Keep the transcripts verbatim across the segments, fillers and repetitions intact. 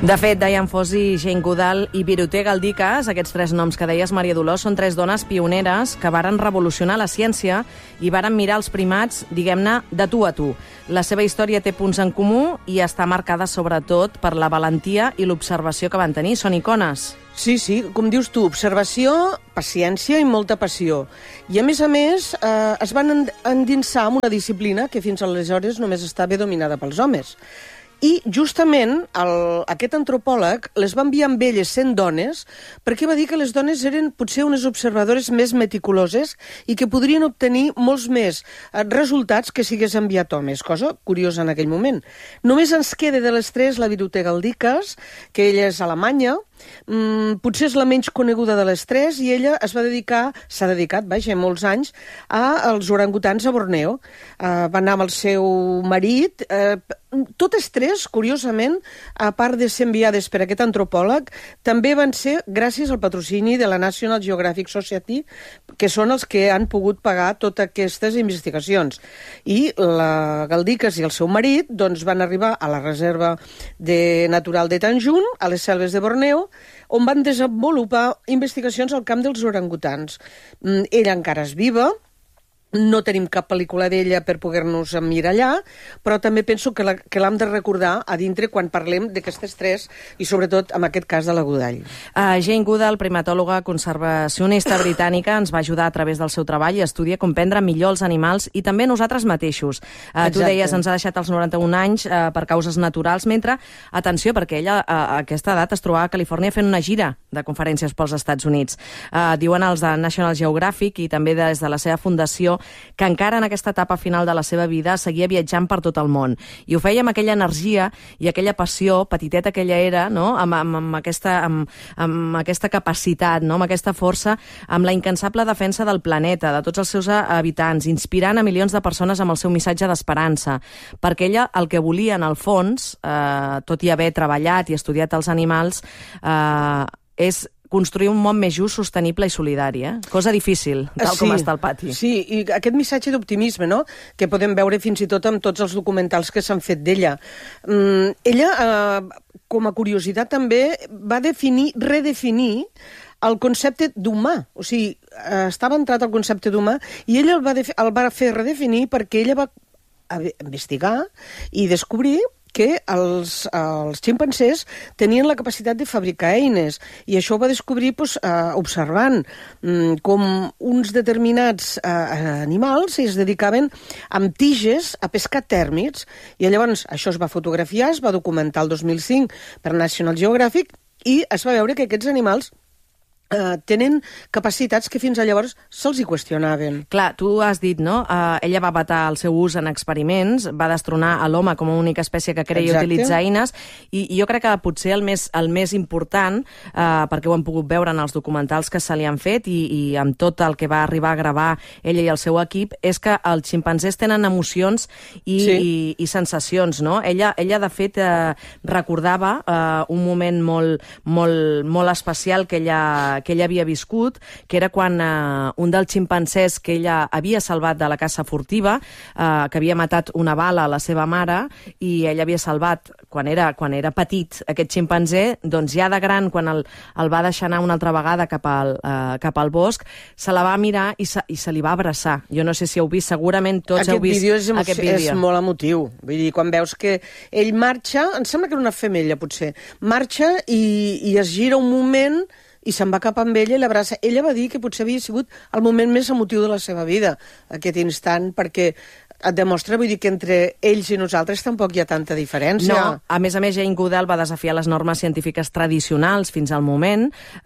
De fet, Diane Fossey, Jane Goodall i Biruté Galdikas, aquests tres noms que deies, Maria Dolors, són tres dones pioneres que varen revolucionar la ciència i varen mirar els primats, diguem-ne, de tu a tu. La seva història té punts en comú i està marcada sobretot per la valentia i l'observació que van tenir. Són icones. Sí, sí, com dius tu, observació, paciència i molta passió. I a més a més eh, es van endinsar en una disciplina que fins aleshores només estava dominada pels homes. I justament el, aquest antropòleg les va enviar amb elles sent dones perquè va dir que les dones eren potser unes observadores més meticuloses i que podrien obtenir molts més resultats que sigués enviat homes, cosa curiosa en aquell moment. Només ens queda de les tres la Biruté Galdikas, que ella és alemanya, mm, potser és la menys coneguda de les tres, i ella es va dedicar, s'ha dedicat, vaja, molts anys, als orangutans a Borneo. Uh, va anar amb el seu marit. Uh, totes tres, curiosament, a part de ser enviades per aquest antropòleg, també van ser gràcies al patrocini de la National Geographic Society, que són els que han pogut pagar totes aquestes investigacions. I la Galdikas i el seu marit doncs, van arribar a la reserva de natural de Tanjung, a les selves de Borneo, on van desenvolupar investigacions al camp dels orangutans. Ella encara és viva, no tenim cap pel·lícula d'ella per poder-nos emmirallar, però també penso que la, que l'hem de recordar a dintre quan parlem d'aquestes tres, i sobretot en aquest cas de la Goodall. Uh, Jane Goodall, primatòloga conservacionista britànica, ens va ajudar a través del seu treball i estudia comprendre millor els animals i també nosaltres mateixos. Uh, tu deies, ens ha deixat als noranta-un anys uh, per causes naturals, mentre, atenció, perquè ella uh, a aquesta edat es trobava a Califòrnia fent una gira de conferències pels Estats Units. Uh, diuen els de National Geographic i també des de la seva fundació que encara en aquesta etapa final de la seva vida seguia viatjant per tot el món. I ho feia amb aquella energia i aquella passió, petiteta que ella era, no? amb, amb, amb, aquesta, amb, amb aquesta capacitat, no? Amb aquesta força, amb la incansable defensa del planeta, de tots els seus habitants, inspirant a milions de persones amb el seu missatge d'esperança. Perquè ella el que volia, en el fons, eh, tot i haver treballat i estudiat els animals, eh, és construir un món més just, sostenible i solidari, eh? Cosa difícil, tal sí, com està el pati. Sí, i aquest missatge d'optimisme, no?, que podem veure fins i tot amb tots els documentals que s'han fet d'ella. Mm, ella, eh, com a curiositat també, va definir, redefinir el concepte d'humà. O sigui, eh, estava entrat el concepte d'humà i ella el va, el va fer redefinir perquè ella va investigar i descobrir que els, els ximpancers tenien la capacitat de fabricar eines, i això ho va descobrir doncs, eh, observant mm, com uns determinats eh, animals es dedicaven amb tiges a pescar tèrmits, i llavors això es va fotografiar, es va documentar el dos mil cinc per National Geographic, i es va veure que aquests animals Uh, tenen capacitats que fins a llavors se'ls hi qüestionaven. Clar, tu has dit, no? Uh, ella va vetar el seu ús en experiments, va destronar a l'home com a única espècie que crea i utilitza eines, i, i jo crec que potser el més, el més important, uh, perquè ho hem pogut veure en els documentals que se li han fet i, i amb tot el que va arribar a gravar ella i el seu equip, és que els ximpanzés tenen emocions i, sí. i, i sensacions, no? Ella, ella de fet, uh, recordava uh, un moment molt, molt, molt especial que ella que ella havia viscut, que era quan eh, un dels ximpanzés que ella havia salvat de la caça furtiva, eh, que havia matat una bala a la seva mare, i ella havia salvat, quan era, quan era petit, aquest ximpanzé, doncs ja de gran, quan el, el va deixar anar una altra vegada cap al, eh, cap al bosc, se la va mirar i se, i se li va abraçar. Jo no sé si heu vist, segurament tots aquest heu vist vídeo és aquest vídeo. És molt emotiu. Vull dir, quan veus que ell marxa, em sembla que era una femella, potser, marxa i, i es gira un moment i se'n va cap amb ella i l'abraça. Ella va dir que potser havia sigut el moment més emotiu de la seva vida, aquest instant, perquè et demostra, vull dir, que entre ells i nosaltres tampoc hi ha tanta diferència. No, a més a més, Jane Goodall va desafiar les normes científiques tradicionals fins al moment,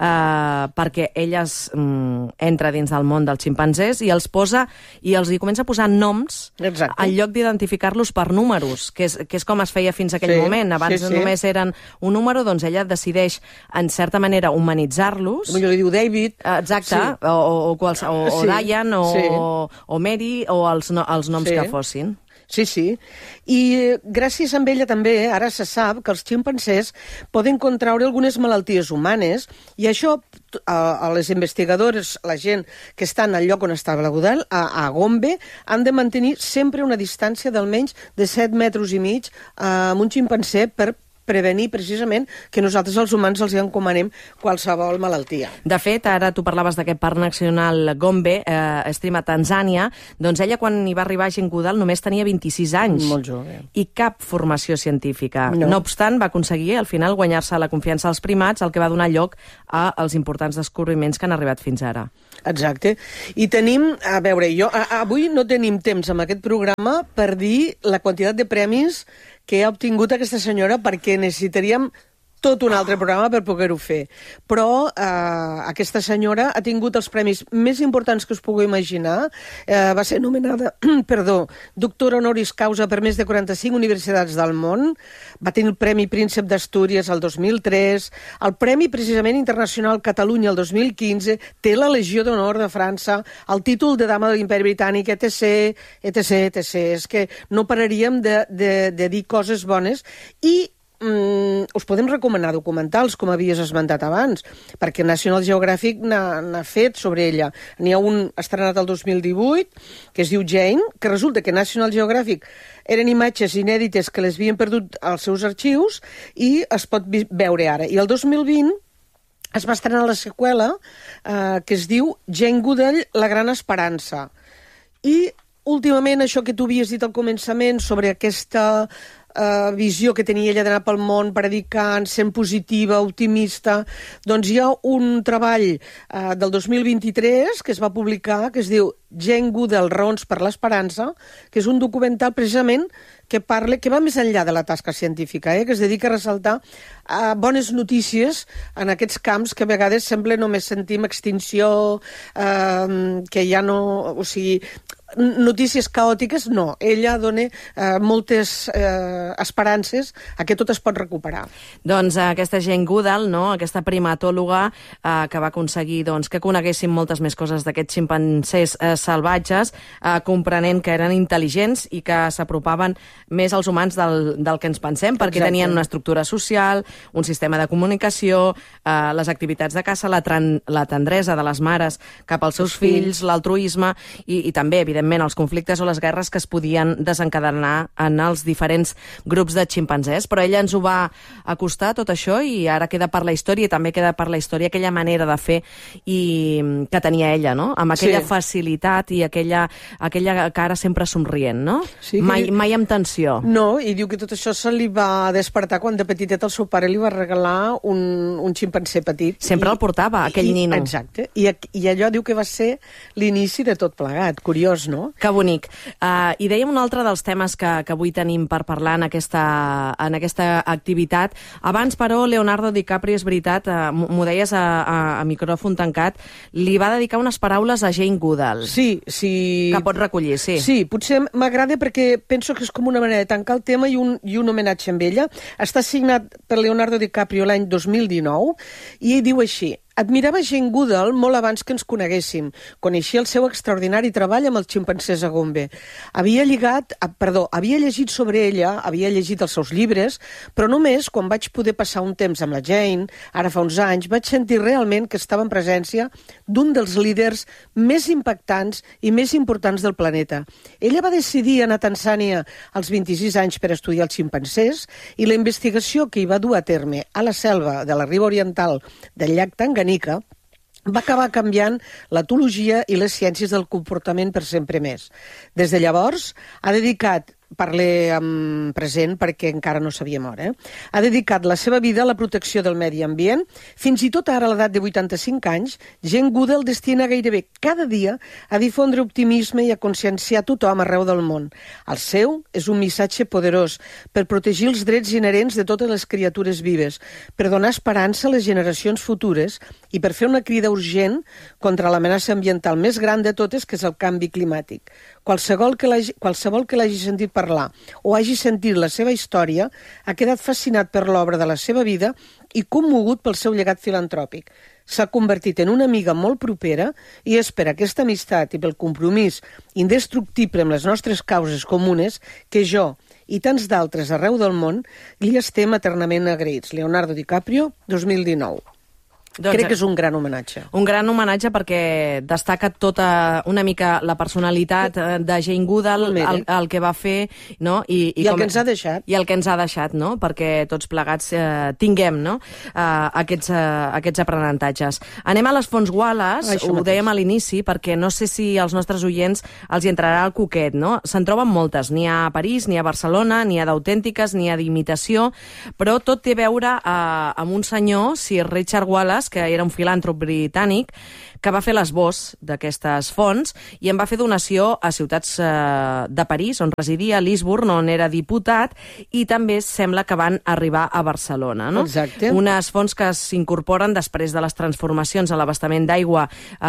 eh, perquè ella es, mm, entra dins del món dels ximpanzés i els posa, i els hi comença a posar noms. Exacte. En lloc d'identificar-los per números, que és, que és com es feia fins a aquell sí, moment. Abans sí, sí. només eren un número, doncs ella decideix, en certa manera, humanitzar-los. Millor li diu David. Exacte, sí. o, o, o, o, o sí. Diane, o, sí. o Mary, o els, no, els noms sí. que fossin. Sí, sí. I gràcies a ella també, ara se sap que els ximpancers poden contraure algunes malalties humanes, i això a, a les investigadores, la gent que està al lloc on estava la Goodall, a, a Gombe, han de mantenir sempre una distància d'almenys de set metres i mig amb un ximpanzé per prevenir precisament que nosaltres els humans els encomanem qualsevol malaltia. De fet, ara tu parlaves d'aquest Parc Nacional Gombe, eh, Stream a Tanzània, doncs ella quan hi va arribar a Jane Goodall només tenia vint-i-sis anys. Molt jove. I cap formació científica. No. no obstant, va aconseguir al final guanyar-se la confiança dels primats, el que va donar lloc als importants descobriments que han arribat fins ara. Exacte. I tenim, a veure, jo a, avui no tenim temps amb aquest programa per dir la quantitat de premis que ha obtingut aquesta senyora, perquè necessitaríem tot un altre programa per poder-ho fer. Però eh, aquesta senyora ha tingut els premis més importants que us pugueu imaginar. Eh, va ser nomenada, perdó, doctora honoris causa per més de quaranta-cinc universitats del món. Va tenir el Premi Príncep d'Astúries el dos mil tres, el Premi precisament Internacional Catalunya el dos mil quinze, té la Legió d'Honor de França, el títol de Dama de l'Imperi Britànic, etc, etc, etc. És que no pararíem de, de, de dir coses bones i Mm, us podem recomanar documentals, com havies esmentat abans, perquè National Geographic n'ha fet sobre ella. N'hi ha un estrenat el dos mil divuit, que es diu Jane, que resulta que National Geographic eren imatges inèdites que les havien perdut als seus arxius i es pot veure ara. I el dos mil vint es va estrenar la seqüela eh, que es diu Jane Goodall, la gran esperança. I últimament això que tu havies dit al començament sobre aquesta Uh, visió que tenia ella d'anar pel món predicant, sent positiva, optimista, doncs hi ha un treball uh, del dos mil vint-i-tres que es va publicar, que es diu Jane Goodall, raons per l'esperança, que és un documental precisament que parla, que va més enllà de la tasca científica, eh, que es dedica a ressaltar uh, bones notícies en aquests camps que a vegades sembla només sentim extinció, uh, que ja no... O sigui, notícies caòtiques, no. Ella dona eh, moltes eh, esperances a que tot es pot recuperar. Doncs eh, aquesta Jane Goodall, no? Aquesta primatòloga eh, que va aconseguir doncs, que coneguéssim moltes més coses d'aquests ximpancers eh, salvatges, eh, comprenent que eren intel·ligents i que s'apropaven més als humans del, del que ens pensem, perquè Exacte. Tenien una estructura social, un sistema de comunicació, eh, les activitats de caça, la, tran la tendresa de les mares cap als seus fills, l'altruisme i, i també, evidentment, els conflictes o les guerres que es podien desencadenar en els diferents grups de ximpancers. Però ella ens ho va acostar, tot això, i ara queda per la història, i també queda per la història aquella manera de fer i que tenia ella, no? Amb aquella sí. facilitat i aquella, aquella cara sempre somrient, no? Sí, mai, mai amb tensió. No, i diu que tot això se li va despertar quan de petitet el seu pare li va regalar un, un ximpanzé petit. Sempre I, el portava, aquell i, nino. Exacte. I, I allò diu que va ser l'inici de tot plegat. Curiós, no? Que bonic. Uh, I dèiem un altre dels temes que, que avui tenim per parlar en aquesta, en aquesta activitat. Abans, però, Leonardo DiCaprio, és veritat, uh, m'ho deies a, a, a micròfon tancat, li va dedicar unes paraules a Jane Goodall. Sí, sí. Que pot recollir, sí. Sí, potser m'agrada perquè penso que és com una manera de tancar el tema i un, i un homenatge amb ella. Està signat per Leonardo DiCaprio l'any dos mil dinou i ell diu així: admirava Jane Goodall molt abans que ens coneguéssim. Coneixia el seu extraordinari treball amb els ximpancers a Gombe. Havia lligat, perdó, havia llegit sobre ella, havia llegit els seus llibres, però només quan vaig poder passar un temps amb la Jane, ara fa uns anys, vaig sentir realment que estava en presència d'un dels líders més impactants i més importants del planeta. Ella va decidir anar a Tanzània als vint-i-sis anys per estudiar els ximpancers i la investigació que hi va dur a terme a la selva de la riba oriental del llac Tanganyika va acabar canviant l'etologia i les ciències del comportament per sempre més. Des de llavors ha dedicat, parlé en present perquè encara no s'havia mort, eh? ha dedicat la seva vida a la protecció del medi ambient. Fins i tot ara, a l'edat de vuitanta-cinc anys, Jane Goodall destina gairebé cada dia a difondre optimisme i a conscienciar tothom arreu del món. El seu és un missatge poderós per protegir els drets inherents de totes les criatures vives, per donar esperança a les generacions futures i per fer una crida urgent contra l'amenaça ambiental més gran de totes, que és el canvi climàtic. Qualsevol que l'hagi, qualsevol que l'hagi sentit parlar o hagi sentit la seva història ha quedat fascinat per l'obra de la seva vida i commogut pel seu llegat filantròpic. S'ha convertit en una amiga molt propera i és per aquesta amistat i pel compromís indestructible amb les nostres causes comunes que jo i tants d'altres arreu del món li estem eternament agraïts. Leonardo DiCaprio, dos mil dinou. Doncs, crec que és un gran homenatge. Un gran homenatge perquè destaca tota una mica la personalitat de Jane Goodall, el, el que va fer, no? I, i, I el com, que ens ha deixat. I el que ens ha deixat, no? Perquè tots plegats eh, tinguem, no? Eh, aquests, eh, aquests aprenentatges. Anem a les fonts Wallace, Això ho mateix. dèiem a l'inici, perquè no sé si als nostres oients els hi entrarà el coquet, no? Se'n troben moltes, n'hi ha a París, n'hi ha a Barcelona, n'hi ha d'autèntiques, n'hi ha d'imitació, però tot té a veure eh, amb un senyor, Sir Richard Wallace, que era un filàntrop britànic, que va fer l'esbós d'aquestes fonts i en va fer donació a ciutats eh, de París, on residia, a Lisburn, on era diputat, i també sembla que van arribar a Barcelona. No? Exacte. Unes fonts que s'incorporen després de les transformacions a l'abastament d'aigua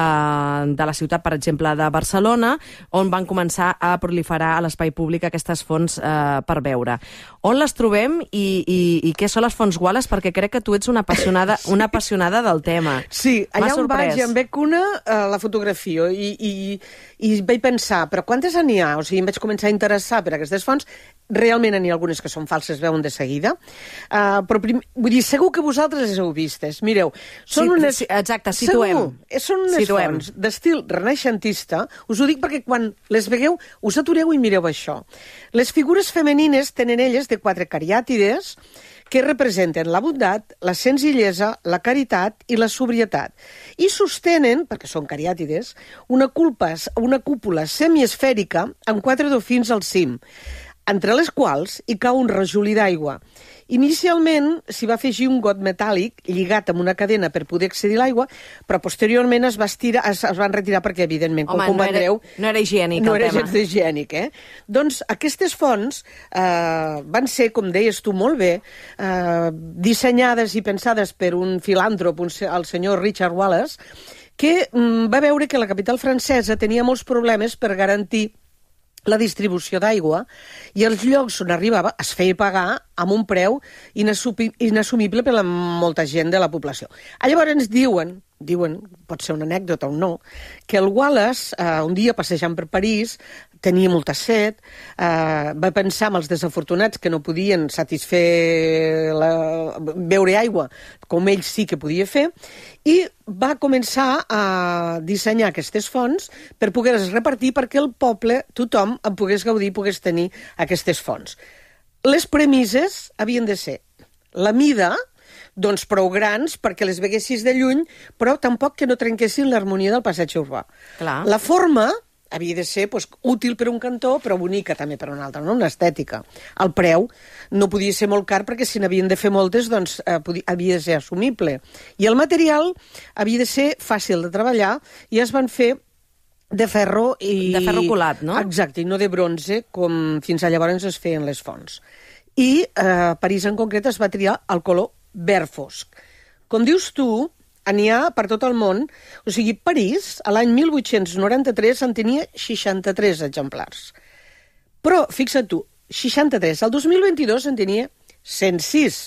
eh, de la ciutat, per exemple, de Barcelona, on van començar a proliferar a l'espai públic aquestes fonts eh, per veure. On les trobem i, i, i què són les fonts Wallace? Perquè crec que tu ets una apassionada, sí. una apassionada del tema. Sí, allà on vaig i em veig una, uh, la fotografio i, i, i vaig pensar, però quantes n'hi ha? O sigui, em vaig començar a interessar per aquestes fonts. Realment n'hi ha algunes que són falses, veuen de seguida. Uh, però prim... vull dir, segur que vosaltres les heu vistes. Mireu, són sí, unes... Sí, exacte, situem. Segur, són unes situem. fonts d'estil renaixentista. Us ho dic perquè quan les vegueu, us atureu i mireu això. Les figures femenines tenen elles de quatre cariàtides que representen la bondat, la senzillesa, la caritat i la sobrietat. I sostenen, perquè són cariàtides, una, culpa, una cúpula semiesfèrica amb quatre dofins al cim, entre les quals hi cau un rajolí d'aigua. Inicialment s'hi va afegir un got metàl·lic lligat amb una cadena per poder accedir a l'aigua, però posteriorment es, va estirar, es, es van retirar perquè, evidentment, com Home, comprendreu... No era, no era higiènic no el era tema. gens higiènic, eh? Doncs aquestes fonts eh, van ser, com deies tu molt bé, eh, dissenyades i pensades per un filàntrop, un, el senyor Richard Wallace, que mm, va veure que la capital francesa tenia molts problemes per garantir la distribució d'aigua, i els llocs on arribava es feia pagar amb un preu inassumible per a molta gent de la població. Llavors ens diuen, diuen, pot ser una anècdota o no, que el Wallace, eh, un dia passejant per París, tenia molta set, eh, va pensar en els desafortunats que no podien satisfer la, beure aigua com ell sí que podia fer, i va començar a dissenyar aquestes fonts per poder-les repartir perquè el poble, tothom, en pogués gaudir, pogués tenir aquestes fonts. Les premisses havien de ser la mida, doncs prou grans perquè les veguessis de lluny, però tampoc que no trenquessin l'harmonia del passatge urbà. Clar. La forma havia de ser doncs, útil per un cantó, però bonica també per un altre, no? Una estètica. El preu no podia ser molt car perquè si n'havien de fer moltes, doncs eh, podia, havia de ser assumible. I el material havia de ser fàcil de treballar i es van fer de ferro i... De ferro colat, no? Exacte, i no de bronze, com fins a llavors es feien les fonts. I eh, París en concret es va triar el color verd fosc. Com dius tu, n'hi ha per tot el món. O sigui, París, a l'any mil vuit-cents noranta-tres, en tenia seixanta-tres exemplars. Però, fixa't tu, seixanta-tres. El dos mil vint-i-dos en tenia cent sis.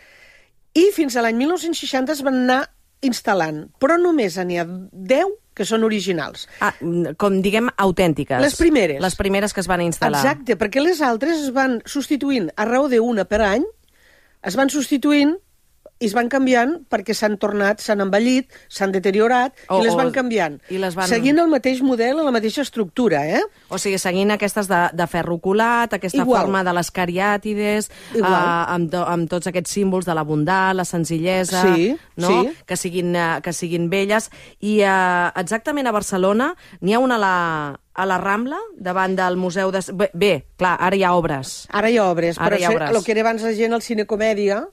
I fins a l'any mil nou-cents seixanta es van anar instal·lant. Però només n'hi ha deu que són originals. Ah, com diguem, autèntiques. Les primeres. Les primeres que es van instal·lar. Exacte, perquè les altres es van substituint a raó d'una per any, es van substituint i es van canviant perquè s'han tornat, s'han envellit, s'han deteriorat, oh, i les van canviant. I les van... Seguint el mateix model, la mateixa estructura, eh? O sigui, seguint aquestes de, de ferro colat, aquesta Igual. forma de les cariàtides, eh, amb, to, amb tots aquests símbols de la bondat, la senzillesa, sí, no? sí. Que, siguin, uh, que siguin belles. I uh, exactament a Barcelona n'hi ha una a la, a la Rambla, davant del Museu de... Bé, bé clar, ara hi ha obres. Ara hi ha obres, ara però hi ha obres. El que era abans la gent al cinecomèdia,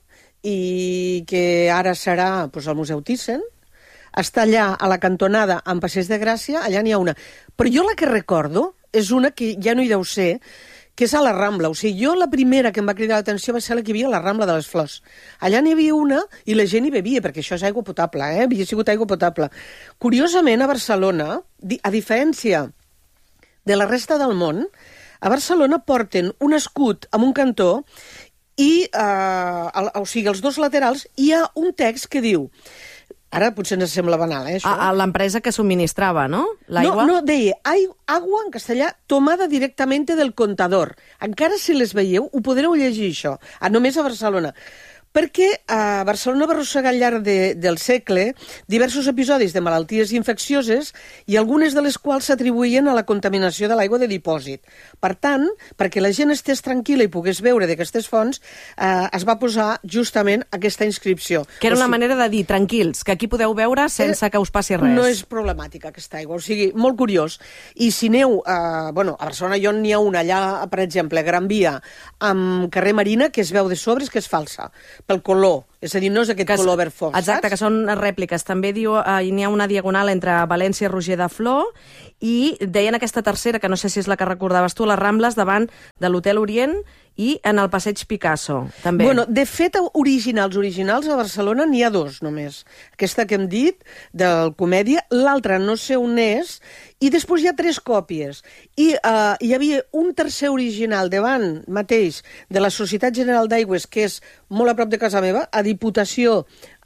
i que ara serà doncs, el Museu Thyssen, està allà a la cantonada amb Passeig de Gràcia, allà n'hi ha una. Però jo la que recordo és una que ja no hi deu ser, que és a la Rambla. O sigui, jo la primera que em va cridar l'atenció va ser la que hi havia a la Rambla de les Flors. Allà n'hi havia una i la gent hi bevia, perquè això és aigua potable, eh? Havia sigut aigua potable. Curiosament, a Barcelona, a diferència de la resta del món, a Barcelona porten un escut amb un cantó i, eh, el, o sigui, als dos laterals hi ha un text que diu, ara potser ens sembla banal, eh, això. A, a l'empresa que subministrava, no? L'aigua? No, no, deia, agua, en castellà, tomada directamente del contador. Encara si les veieu, ho podreu llegir, això, a, només a Barcelona. perquè a Barcelona va arrossegar al llarg de, del segle diversos episodis de malalties infeccioses i algunes de les quals s'atribuïen a la contaminació de l'aigua de dipòsit. Per tant, perquè la gent estés tranquil·la i pogués veure d'aquestes fonts, eh, es va posar justament aquesta inscripció. Que era o una sigui, manera de dir, tranquils, que aquí podeu veure sense que us passi res. No és problemàtica aquesta aigua, o sigui, molt curiós. I si aneu, eh, bueno, a Barcelona jo n'hi ha una allà, per exemple, Gran Via, amb carrer Marina, que es veu de sobres que és falsa, pel color. És a dir, no és aquest que color verd fosc, exacte, saps? que són rèpliques. També diu, eh, n'hi ha una diagonal entre València i Roger de Flor, i deien aquesta tercera, que no sé si és la que recordaves tu, les Rambles, davant de l'Hotel Orient i en el Passeig Picasso, també. Bueno, de fet, originals, originals, a Barcelona n'hi ha dos, només. Aquesta que hem dit, del Comèdia, l'altra no sé on és, i després hi ha tres còpies. I uh, hi havia un tercer original davant mateix de la Societat General d'Aigües, que és molt a prop de casa meva, a Diputació,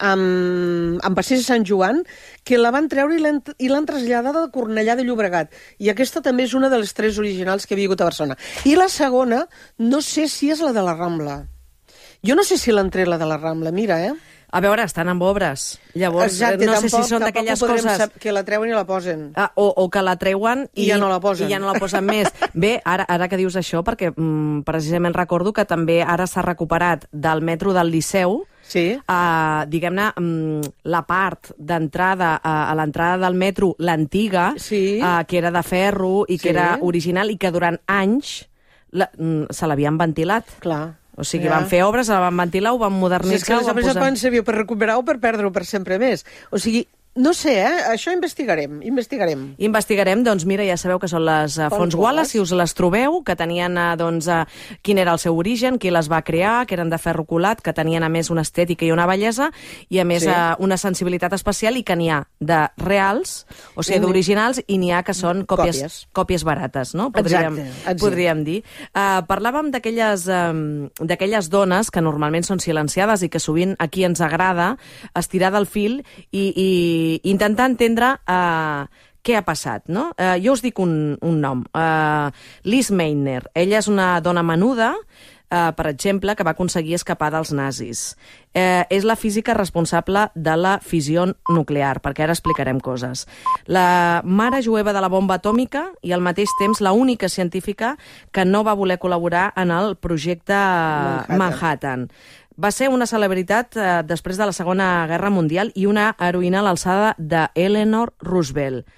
amb, amb Passeig de Sant Joan, que la van treure i l'han traslladada a Cornellà de Llobregat. I aquesta també és una de les tres originals que havia hagut a Barcelona. I la segona, no sé si és la de la Rambla. Jo no sé si l'han tret la de la Rambla, mira, eh? A veure, estan amb obres. Llavors, Exacte, no sé tampoc, si són d'aquelles coses... que la treuen i la posen. Ah, o, o que la treuen i, I ja no la posen. I ja no la posen més. Bé, ara, ara que dius això, perquè mm, precisament recordo que també ara s'ha recuperat del metro del Liceu, sí. uh, diguem-ne, mm, la part d'entrada, uh, a l'entrada del metro, l'antiga, sí. uh, que era de ferro i que sí. era original i que durant anys la, mm, se l'havien ventilat. Clar. O sigui, ja. van fer obres, la van ventilar, ho van modernitzar... Si és que les obres posar... poden servir per recuperar o per perdre-ho per sempre més. O sigui, no sé, eh? Això investigarem, investigarem. Investigarem, doncs mira, ja sabeu que són les uh, fonts Wallace, si us les trobeu, que tenien, uh, doncs, uh, quin era el seu origen, qui les va crear, que eren de ferro colat, que tenien, a més, una estètica i una bellesa, i, a més, sí. uh, una sensibilitat especial, i que n'hi ha de reals, o sigui, d'originals, i n'hi ha que són còpies, còpies. còpies barates, no? Podríem, exacte, exacte. podríem dir. Uh, parlàvem d'aquelles um, d'aquelles dones que normalment són silenciades i que sovint aquí ens agrada estirar del fil i, i intentar entendre uh, què ha passat, no? Uh, jo us dic un, un nom. Uh, Liz Meitner. Ella és una dona menuda, uh, per exemple, que va aconseguir escapar dels nazis. Uh, és la física responsable de la fissió nuclear, perquè ara explicarem coses. La mare jueva de la bomba atòmica i al mateix temps la única científica que no va voler col·laborar en el projecte Manhattan. Manhattan. Va ser una celebritat eh, després de la Segona Guerra Mundial i una heroïna a l'alçada d'Eleanor Roosevelt.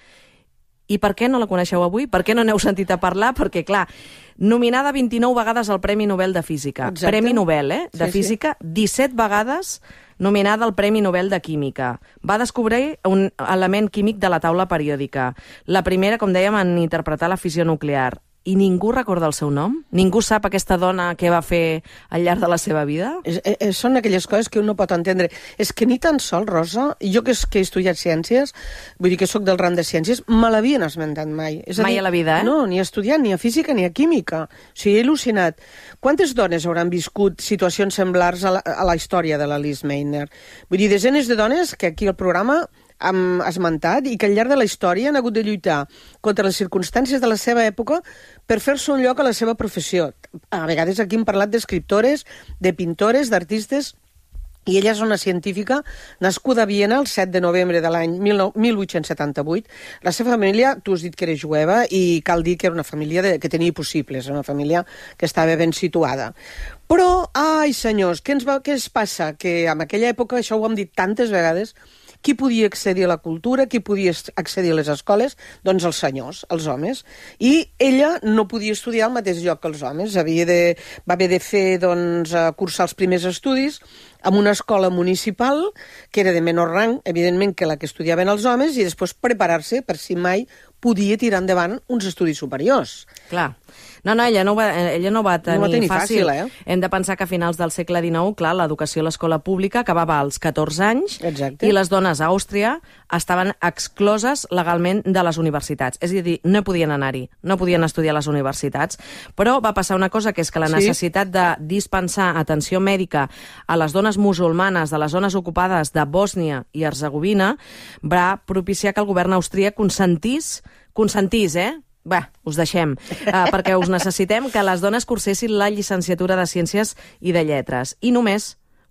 I per què no la coneixeu avui? Per què no n'heu sentit a parlar? Perquè, clar, nominada vint-i-nou vegades al Premi Nobel de Física. Exacte. Premi Nobel, eh? De sí, Física, sí. disset vegades nominada al Premi Nobel de Química. Va descobrir un element químic de la taula periòdica. La primera, com dèiem, en interpretar la fissió nuclear. I ningú recorda el seu nom? Ningú sap aquesta dona què va fer al llarg de la seva vida? És, és, són aquelles coses que un no pot entendre. És que ni tan sol, Rosa, jo que, que he estudiat ciències, vull dir que sóc del ram de ciències, me l'havien esmentat mai. És a mai dir, a la vida, eh? No, ni estudiant, ni a física, ni a química. O sigui, he al·lucinat. Quantes dones hauran viscut situacions semblars a la, a la història de la Liz Meitner? Vull dir, desenes de dones que aquí al programa hem esmentat i que al llarg de la història han hagut de lluitar contra les circumstàncies de la seva època per fer-se un lloc a la seva professió. A vegades aquí hem parlat d'escriptores, de pintores, d'artistes, i ella és una científica nascuda a Viena el set de novembre de l'any mil vuit-cents setanta-vuit. La seva família, tu has dit que era jueva, i cal dir que era una família de, que tenia possibles, una família que estava ben situada. Però, ai senyors, què, ens va, què es passa? Que en aquella època, això ho hem dit tantes vegades, qui podia accedir a la cultura, qui podia accedir a les escoles? Doncs els senyors, els homes. I ella no podia estudiar al mateix lloc que els homes. Havia de, va haver de fer, doncs, cursar els primers estudis en una escola municipal, que era de menor rang, evidentment, que la que estudiaven els homes, i després preparar-se per si mai podia tirar endavant uns estudis superiors. Clar. No, no, ella no va, ella no va tenir, no va tenir fàcil. fàcil, eh? Hem de pensar que a finals del segle dinou, clar, l'educació a l'escola pública acabava als catorze anys. Exacte. I les dones a Àustria estaven excloses legalment de les universitats. És a dir, no podien anar-hi, no podien estudiar a les universitats. Però va passar una cosa, que és que la necessitat sí. de dispensar atenció mèdica a les dones musulmanes de les zones ocupades de Bòsnia i Herzegovina va propiciar que el govern austríac consentís, consentís, eh? Bé, us deixem, uh, perquè us necessitem que les dones cursessin la llicenciatura de Ciències i de Lletres. I només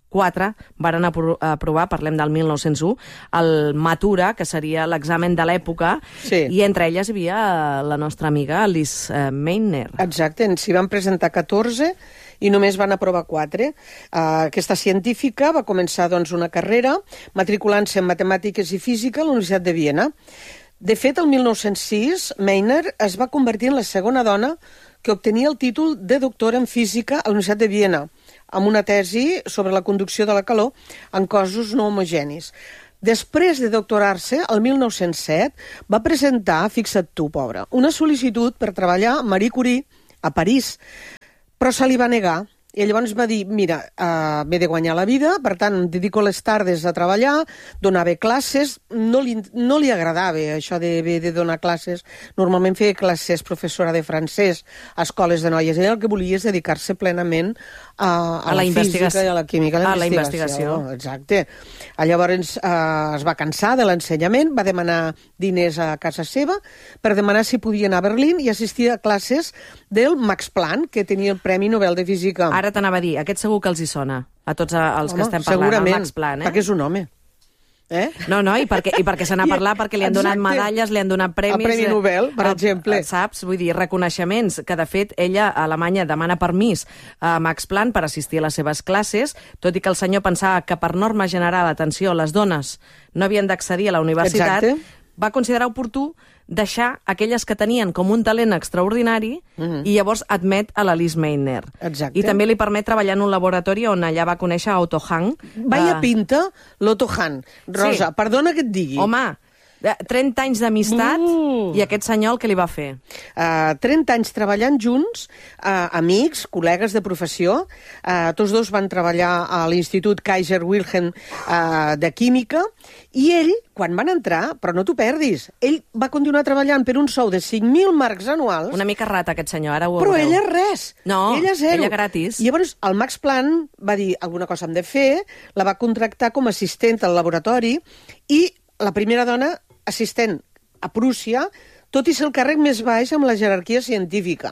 quatre varen apro aprovar, parlem del mil nou-cents u, el Matura, que seria l'examen de l'època, sí. i entre elles hi havia la nostra amiga Alice uh, Meitner. Exacte, s'hi van presentar catorze i només van aprovar quatre. Uh, aquesta científica va començar doncs, una carrera matriculant-se en matemàtiques i física a la Universitat de Viena. De fet, el mil nou-cents sis, Meitner es va convertir en la segona dona que obtenia el títol de doctora en física a la Universitat de Viena, amb una tesi sobre la conducció de la calor en cossos no homogenis. Després de doctorar-se, el mil nou-cents set, va presentar, fixa't tu, pobra, una sol·licitud per treballar amb Marie Curie a París, però se li va negar. I llavors va dir, mira, uh, m'he de guanyar la vida, per tant, em dedico les tardes a treballar, donava classes, no li, no li agradava això de, de donar classes, normalment feia classes professora de francès a escoles de noies, ella el que volia és dedicar-se plenament a, a, a la, la física i a la química, a la, a investigació. la investigació. Exacte. Llavors uh, es va cansar de l'ensenyament, va demanar diners a casa seva per demanar si podia anar a Berlín i assistir a classes del Max Planck, que tenia el Premi Nobel de Física. Ara t'anava a dir, aquest segur que els hi sona, a tots els Home, que estem parlant, el Max Planck, eh? Perquè és un home. Eh? No, no, i perquè, i perquè se n'ha parlat, perquè li han donat Exacte. medalles, li han donat premis... El Premi Nobel, per exemple. Saps? Vull dir, reconeixements, que de fet ella a Alemanya demana permís a Max Planck per assistir a les seves classes, tot i que el senyor pensava que per norma general, atenció, les dones no havien d'accedir a la universitat, Exacte. va considerar oportú deixar aquelles que tenien com un talent extraordinari mm-hmm. i llavors admet a l'Alice Meitner. Exacte. I també li permet treballar en un laboratori on allà va conèixer a Otto Hahn. Vaya uh... pinta l'Otto Hahn. Rosa, Sí. perdona que et digui. Home, trenta anys d'amistat Mm. i aquest senyor el que li va fer? Uh, trenta anys treballant junts, uh, amics, col·legues de professió. Uh, tots dos van treballar a l'Institut Kaiser Wilhelm uh, de Química i ell, quan van entrar, però no t'ho perdis, ell va continuar treballant per un sou de cinc mil marcs anuals. Una mica rata aquest senyor, ara ho Però veureu. ella res. No, ella zero. ella gratis. I llavors el Max Planck va dir, alguna cosa hem de fer, la va contractar com a assistent al laboratori i la primera dona assistent a Prússia, tot i ser el càrrec més baix amb la jerarquia científica.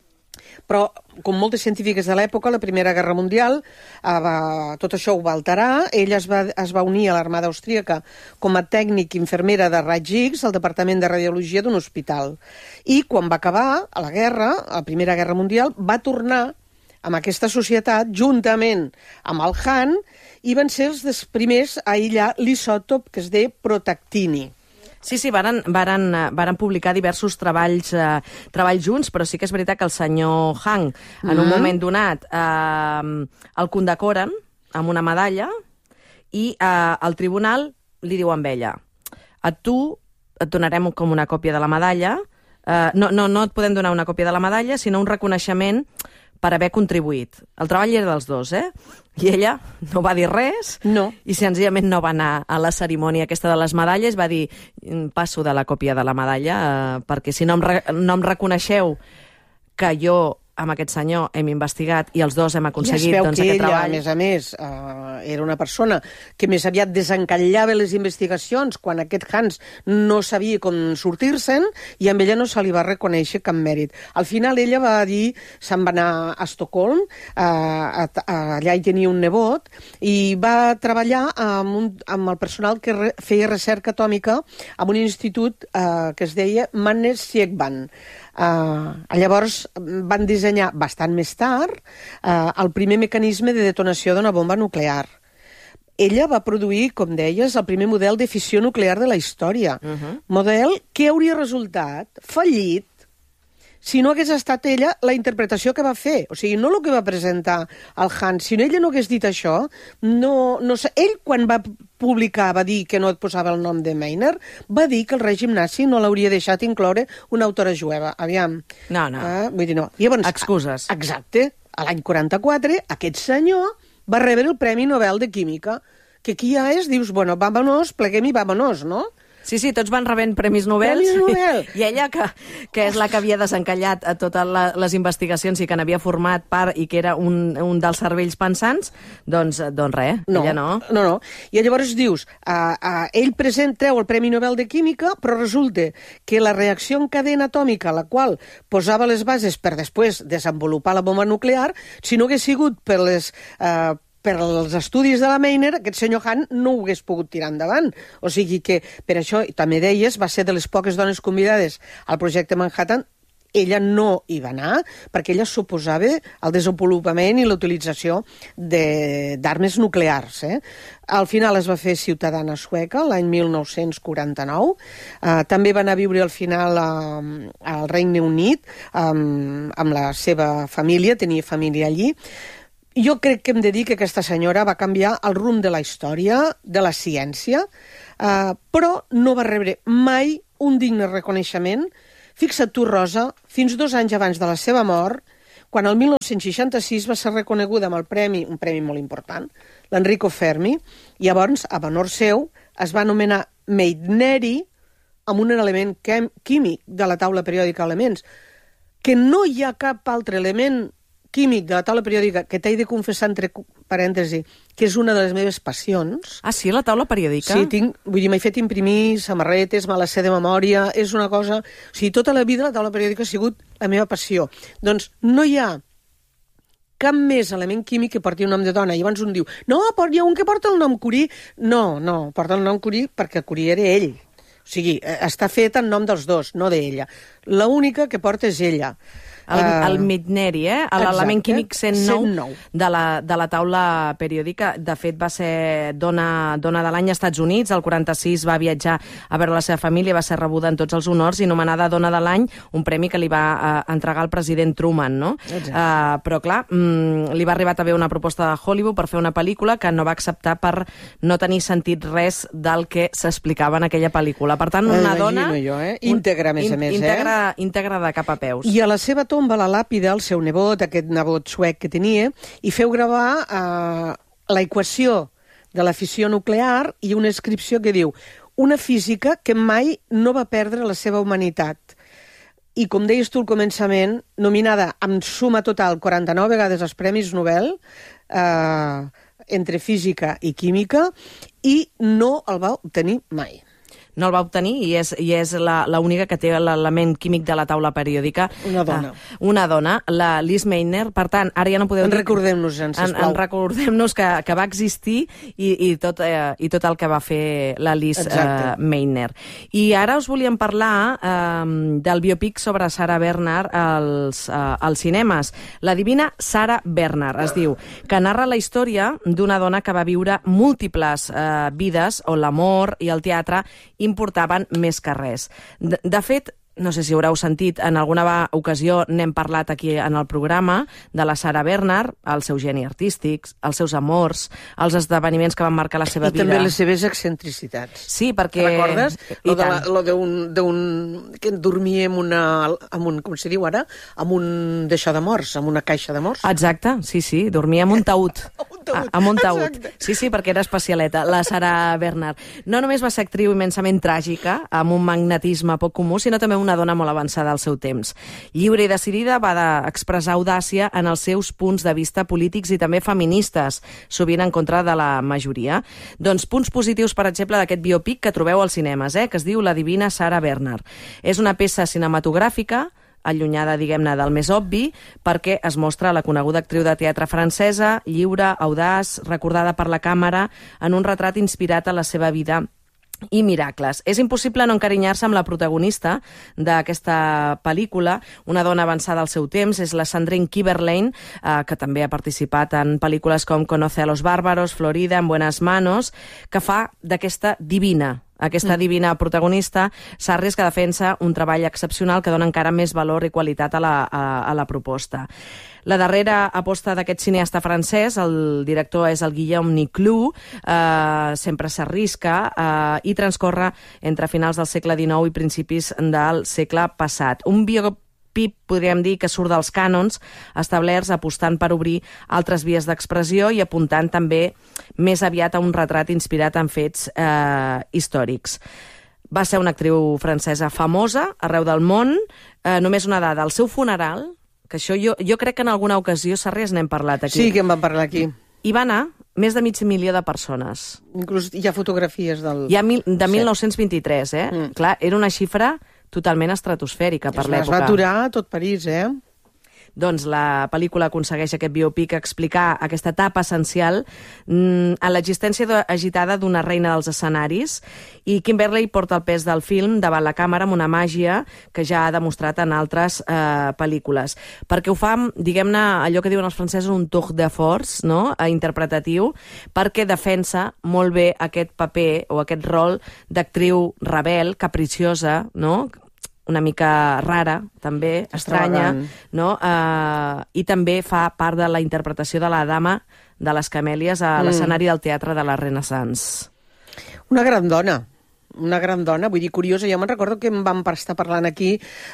Però, com moltes científiques de l'època, la Primera Guerra Mundial, eh, va, tot això ho va alterar. Ella es va, es va unir a l'armada austríaca com a tècnic infermera de raig X al Departament de Radiologia d'un hospital. I quan va acabar a la guerra, a la Primera Guerra Mundial, va tornar amb aquesta societat, juntament amb el Hahn, i van ser els primers a aïllar l'isòtop que es deia protactini. Sí, sí, varen, varen, varen publicar diversos treballs, eh, treballs junts, però sí que és veritat que el senyor Hahn, en un Mm. moment donat, eh, el condecoren amb una medalla i eh, el tribunal li diu amb ella, a tu et donarem com una còpia de la medalla, eh, no, no, no et podem donar una còpia de la medalla, sinó un reconeixement per haver contribuït. El treball era dels dos, eh? I ella no va dir res No. i senzillament no va anar a la cerimònia aquesta de les medalles, va dir, passo de la còpia de la medalla, eh, perquè si no em, re no em reconeixeu que jo amb aquest senyor hem investigat i els dos hem aconseguit I es veu doncs, que aquest ella, treball. a més a més, uh, era una persona que més aviat desencallava les investigacions quan aquest Hans no sabia com sortir-se'n i amb ella no se li va reconèixer cap mèrit. Al final ella va dir, se'n va anar a Estocolm, uh, a, a, allà hi tenia un nebot, i va treballar amb, un, amb el personal que re, feia recerca atòmica en un institut uh, que es deia Mannes Siegbahn. Uh, llavors van dissenyar bastant més tard uh, el primer mecanisme de detonació d'una bomba nuclear. Ella va produir, com deies, el primer model de fissió nuclear de la història. Uh-huh. Model que hauria resultat fallit si no hagués estat ella la interpretació que va fer. O sigui, no el que va presentar el Hahn. Si ella no hagués dit això, no, no sé. Ell, quan va publicar, va dir que no et posava el nom de Meitner, va dir que el règim nazi no l'hauria deixat incloure una autora jueva. Aviam. No, no. Ah, vull dir, no. I llavors, excuses. Exacte. A l'any quaranta-quatre, aquest senyor va rebre el Premi Nobel de Química, que aquí ja és, dius, bueno, vámonos, pleguem i vámonos, no? Sí, sí, tots van rebent Premis Nobel. Premis Nobel. I ella, que, que és la que havia desencallat a totes la, les investigacions i que n'havia format part i que era un, un dels cervells pensants, doncs, doncs res, no, ella no. No, no. I llavors dius, uh, uh, ell present treu el Premi Nobel de Química, però resulta que la reacció en cadena atòmica, la qual posava les bases per després desenvolupar la bomba nuclear, si no hagués sigut per les... Uh, per als estudis de la Meiner, aquest senyor Hahn no ho hagués pogut tirar endavant. O sigui que, per això, també deies, va ser de les poques dones convidades al projecte Manhattan. Ella no hi va anar perquè ella suposava el desenvolupament i l'utilització d'armes nuclears. Eh? Al final es va fer ciutadana sueca l'any mil nou-cents quaranta-nou. Uh, també va anar a viure al final uh, al Regne Unit um, amb la seva família, tenia família allí. Jo crec que hem de dir que aquesta senyora va canviar el rumb de la història, de la ciència, uh, però no va rebre mai un digne reconeixement. Fixa't tu, Rosa, fins dos anys abans de la seva mort, quan el mil nou-cents seixanta-sis va ser reconeguda amb el premi, un premi molt important, l'Enrico Fermi, i llavors, a honor seu, es va anomenar Meitneri amb un element químic de la taula periòdica d'elements, que no hi ha cap altre element químic de la taula periòdica que t'he de confessar entre parèntesi, que és una de les meves passions. Ah, sí, la taula periòdica? Sí, tinc, vull dir, m'he fet imprimir samarretes, me la sé de memòria, és una cosa... O sigui, tota la vida la taula periòdica ha sigut la meva passió. Doncs no hi ha cap més element químic que porti un nom de dona. I llavors un diu, no, hi ha un que porta el nom Curie. No, no, porta el nom Curie perquè Curie era ell. O sigui, està fet en nom dels dos, no d'ella. L'única que porta és ella. El, el Meitneri, eh? L'element químic cent nou, cent nou. De, la, de la taula periòdica. De fet, va ser dona, dona de l'any als Estats Units. El quaranta-sis va viatjar a veure la seva família, va ser rebuda en tots els honors i nomenada dona de l'any, un premi que li va uh, entregar el president Truman, no? Uh, però, clar, mm, li va arribar també una proposta de Hollywood per fer una pel·lícula que no va acceptar per no tenir sentit res del que s'explicava en aquella pel·lícula. Per tant, una dona... Jo, eh? Íntegra, a més a més, íntegra, eh? Íntegra de cap a peus. I a la seva tomba la làpida, el seu nebot, aquest nebot suec que tenia, i feu gravar eh, la equació de la fissió nuclear i una inscripció que diu una física que mai no va perdre la seva humanitat. I com deies tu al començament, nominada amb suma total quaranta-nou vegades als Premis Nobel, eh, entre física i química, i no el va obtenir mai. No el va obtenir i és, i és l'única que té l'element químic de la taula periòdica. Una dona. Ah, una dona, la Liz Meitner. Per tant, ara ja no podeu en dir... Recordem-nos, en, sisplau. En, en recordem-nos que, que va existir i, i, tot, eh, i tot el que va fer la Liz eh, Meitner. I ara us volíem parlar eh, del biopic sobre Sarah Bernhardt als, eh, als cinemes. La divina Sarah Bernhardt es diu, que narra la història d'una dona que va viure múltiples eh, vides on l'amor i el teatre importaven més que res. De, de fet, no sé si haureu sentit, en alguna ocasió n'hem parlat aquí en el programa, de la Sarah Bernhardt, el seu geni artístic, els seus amors, els esdeveniments que van marcar la seva I vida. I també les seves excentricitats. Sí, perquè... Recordes? Lo, de la, lo d'un... que dormia amb una... amb un, com se diu ara? Amb un d'això de morts, amb una caixa de morts. Exacte, sí, sí, dormia amb un taüt. Ah, amb un taüt. Sí, sí, perquè era especialeta, la Sarah Bernhardt. No només va ser actriu immensament tràgica, amb un magnetisme poc comú, sinó també una dona molt avançada al seu temps. Lliure i decidida, va expressar audàcia en els seus punts de vista polítics i també feministes, sovint en contra de la majoria. Doncs punts positius, per exemple, d'aquest biopic que trobeu als cinemes, eh, que es diu La divina Sarah Bernhardt. És una peça cinematogràfica allunyada, diguem-ne, del més obvi, perquè es mostra la coneguda actriu de teatre francesa, lliure, audaç, recordada per la càmera, en un retrat inspirat a la seva vida i miracles. És impossible no encarinyar-se amb la protagonista d'aquesta pel·lícula, una dona avançada al seu temps, és la Sandrine Kiberlein, eh, que també ha participat en pel·lícules com Conoce a los bárbaros, Florida, En buenas manos, que fa d'aquesta divina, aquesta divina protagonista, Sarris, que defensa un treball excepcional que dona encara més valor i qualitat a la, a, a la proposta. La darrera aposta d'aquest cineasta francès, el director és el Guillaume Niclou, eh, sempre s'arrisca eh, i transcorre entre finals del segle dinou i principis del segle passat. Un biopic, podríem dir, que surt dels cànons establerts, apostant per obrir altres vies d'expressió i apuntant també més aviat a un retrat inspirat en fets eh, històrics. Va ser una actriu francesa famosa arreu del món. Eh, només una dada, el seu funeral, que això jo, jo crec que en alguna ocasió, Sarris, n'hem parlat aquí. Sí, que en vam parlar aquí. Hi va anar més de mig milió de persones. Inclús hi ha fotografies del... Hi ha mil, de mil nou-cents vint-i-tres, eh? Mm. Clar, era una xifra totalment estratosfèrica per l'època. Es va aturar a tot París, eh? Doncs la pel·lícula aconsegueix aquest biopic explicar aquesta etapa essencial mm, en l'existència agitada d'una reina dels escenaris, i Kimberly porta el pes del film davant la càmera amb una màgia que ja ha demostrat en altres eh, pel·lícules. Perquè ho fa, diguem-ne, allò que diuen els francesos, un tour de force, no?, interpretatiu, perquè defensa molt bé aquest paper o aquest rol d'actriu rebel, capriciosa, no?, una mica rara, també, estranya, no? Uh, i també fa part de la interpretació de la dama de les camèlies a mm. l'escenari del Teatre de la Renaissance. Una gran dona. Una gran dona, vull dir, curiosa. Jo me'n recordo que em vam estar parlant aquí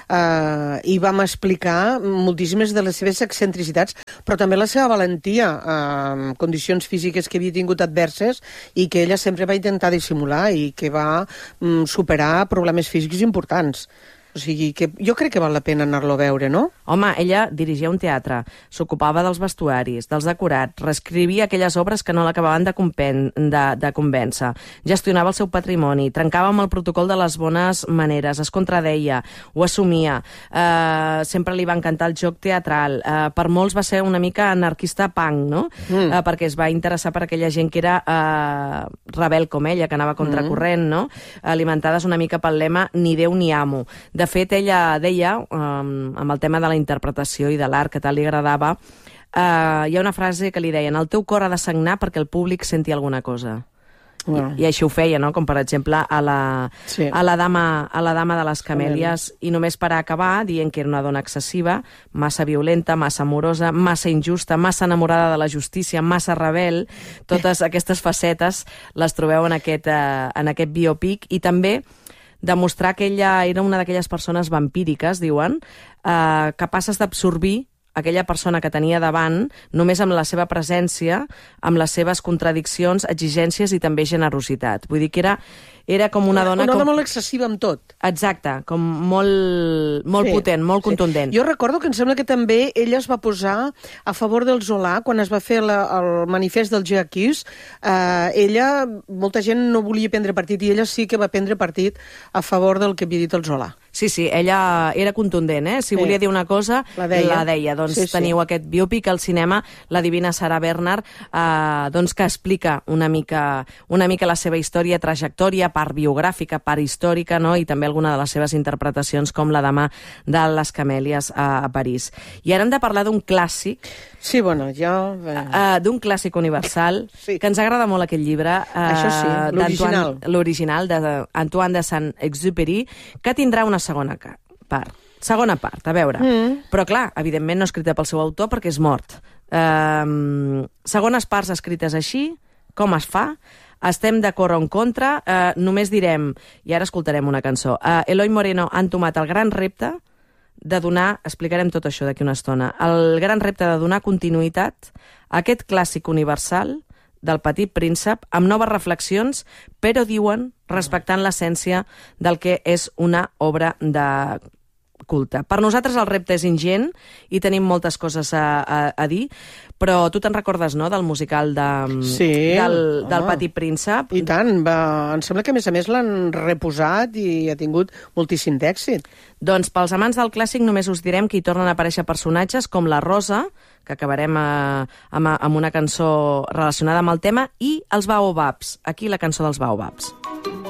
eh, i vam explicar moltíssimes de les seves excentricitats, però també la seva valentia, eh, condicions físiques que havia tingut adverses i que ella sempre va intentar dissimular i que va mm, superar problemes físics importants. O sigui, que jo crec que val la pena anar-lo a veure, no? Home, ella dirigia un teatre, s'ocupava dels vestuaris, dels decorats, reescrivia aquelles obres que no l'acabaven de, de, de convèncer, gestionava el seu patrimoni, trencava amb el protocol de les bones maneres, es contradeia, ho assumia, eh, sempre li va encantar el joc teatral, eh, per molts va ser una mica anarquista punk, no? Mm. Eh, perquè es va interessar per aquella gent que era eh, rebel com ella, que anava contracorrent, no? Alimentades una mica pel lema ni Déu ni amo. De fet, ella deia, um, amb el tema de la interpretació i de l'art que tal li agradava, uh, hi ha una frase que li deien: el teu cor ha de sagnar perquè el públic senti alguna cosa. Wow. I, I així ho feia, no? Com per exemple a la, sí. a la, dama, a la dama de les camèlies, i només per acabar dient que era una dona excessiva, massa violenta, massa amorosa, massa injusta, massa enamorada de la justícia, massa rebel. Totes aquestes facetes les trobeu en aquest, uh, en aquest biopic, i també demostrar que ella era una d'aquelles persones vampíriques, diuen, eh, capaces d'absorbir aquella persona que tenia davant només amb la seva presència, amb les seves contradiccions, exigències i també generositat. Vull dir que era, era com una dona... Una dona com... molt excessiva amb tot. Exacte, com molt, molt sí, potent, molt sí. contundent. Jo recordo que em sembla que també ella es va posar a favor del Zola quan es va fer la, el manifest del Jacques. Eh, ella, molta gent no volia prendre partit, i ella sí que va prendre partit a favor del que havia dit el Zola. Sí, sí, ella era contundent, eh? Si sí. volia dir una cosa, la deia. La deia. Doncs sí, teniu sí. aquest biopic al cinema, la divina Sarah Bernhardt, eh, doncs que explica una mica, una mica la seva història, trajectòria, part biogràfica, part històrica, no? I també alguna de les seves interpretacions, com la dama de les camèlies a, a París. I ara hem de parlar d'un clàssic. Sí, bueno, jo... Eh... Uh, d'un clàssic universal, sí. que ens agrada molt aquest llibre. Uh, Això sí, l'original. L'original d'Antoine de Saint-Exupéry, que tindrà una segona part. Segona part, a veure. Mm. Però, clar, evidentment no escrita pel seu autor perquè és mort. Uh, segones parts escrites així, com es fa? Estem d'acord o en contra? Uh, només direm, i ara escoltarem una cançó, uh, Eloi Moreno ha entomat el gran repte de donar, explicarem tot això d'aquí una estona, el gran repte de donar continuïtat a aquest clàssic universal del Petit Príncep, amb noves reflexions, però diuen, respectant l'essència del que és una obra de culte. Per nosaltres el repte és ingent i tenim moltes coses a, a, a dir, però tu te'n recordes, no?, del musical de, sí, del, del Petit Príncep? I tant, va, em sembla que a més a més l'han reposat i ha tingut moltíssim d'èxit. Doncs pels amants del clàssic només us direm que hi tornen a aparèixer personatges com la Rosa, que acabarem a, amb, amb una cançó relacionada amb el tema, i els Baobabs. Aquí la cançó dels Baobabs.